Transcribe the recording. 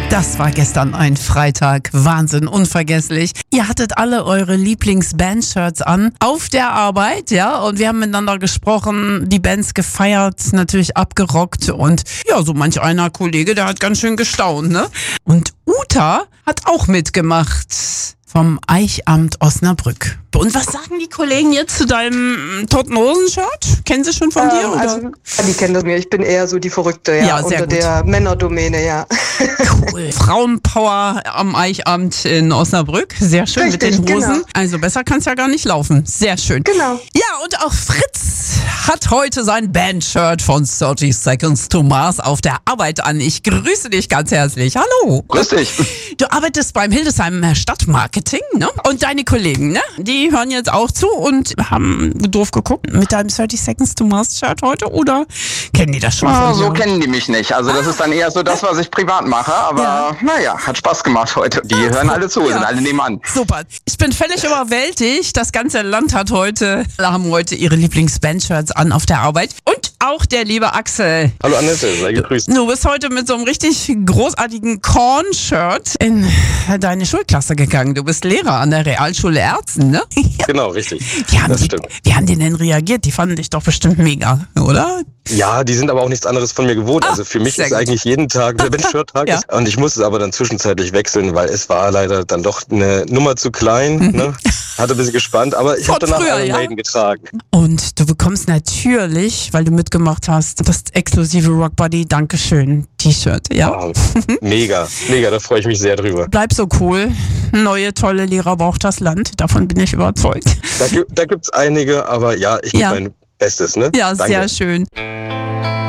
Das war gestern ein Freitag. Wahnsinn, unvergesslich. Ihr hattet alle eure Lieblings-Band-Shirts an auf der Arbeit, ja, und wir haben miteinander gesprochen, die Bands gefeiert, natürlich abgerockt und ja, so manch einer Kollege, der hat ganz schön gestaunt, ne? Und Uta hat auch mitgemacht vom Eichamt Osnabrück. Und was sagen die Kollegen jetzt zu deinem Toten Hosen-Shirt? Kennen sie schon von dir? Oder? Also, die kennen das mir. Ich bin eher so die Verrückte, Ja, sehr unter gut. der Männerdomäne, ja. Cool. Frauenpower am Eichamt in Osnabrück. Sehr schön. Richtig, mit den Hosen. genau. Also besser kann es ja gar nicht laufen. Sehr schön. Genau. Ja, und auch Fritz hat heute sein Bandshirt von 30 Seconds to Mars auf der Arbeit an. Ich grüße dich ganz herzlich. Hallo. Grüß dich. Du arbeitest beim Hildesheim Stadtmarketing, ne? Und deine Kollegen, ne? Die hören jetzt auch zu und haben doof geguckt mit deinem 30 Seconds to Mars Shirt heute, oder kennen die das schon von So dir? kennen die mich nicht. Also das ist dann eher so das, was ich privat mache. Aber naja, hat Spaß gemacht heute. Die hören alle zu, sind alle nebenan. Super. Ich bin völlig überwältigt. Das ganze Land haben heute ihre Lieblings-Bandshirts an auf der Arbeit. Und auch der liebe Axel. Hallo Annette, sei gegrüßt. Du bist heute mit so einem richtig großartigen Korn-Shirt in deine Schulklasse gegangen. Du bist Lehrer an der Realschule Erzen, ne? Genau, richtig. Das stimmt. Wie haben die denn reagiert? Die fanden dich doch bestimmt mega, oder? Ja, die sind aber auch nichts anderes von mir gewohnt. Also für mich sehr ist gut. eigentlich jeden Tag der Bandshirt-Tag. Ja. Und ich musste es aber dann zwischenzeitlich wechseln, weil es war leider dann doch eine Nummer zu klein. Ne? Hatte ein bisschen gespannt, aber ich habe danach früher, Iron ja? Maiden getragen. Und du bekommst natürlich, weil du mitgemacht hast, das exklusive Rockbody Dankeschön T-Shirt, ja? Wow. Mega, da freue ich mich sehr drüber. Bleib so cool. Neue, tolle Lehrer braucht das Land. Davon bin ich überzeugt. Da gibt's einige, aber ja, ich gebe mein Bestes. Ne? Ja, Danke. sehr schön.